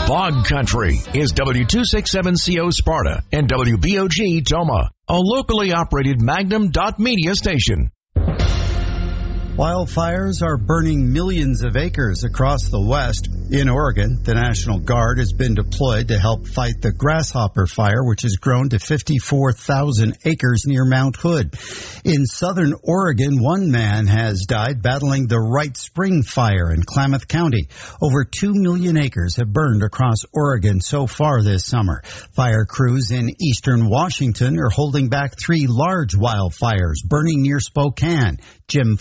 Fog Country is W267CO Sparta and WBOG Toma, a locally operated Magnum.media station. Wildfires are burning millions of acres across the West. In Oregon, the National Guard has been deployed to help fight the grasshopper fire, which has grown to 54,000 acres near Mount Hood. In southern Oregon, one man has died battling the Wright Spring fire in Klamath County. Over 2 million acres have burned across Oregon so far this summer. Fire crews in eastern Washington are holding back 3 large wildfires burning near Spokane. Jim